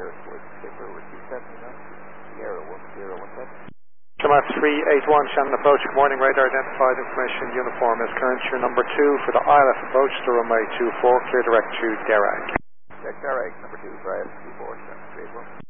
Sierra towards Skipper with 270 knots. Sierra 1017. Shema 381, Shannon approach. Good morning, radar identified information uniform as current your number 2 for the ILS approach to runway 24, clear direct to Derag. Check Derag, number 2 for ILS 24, 381.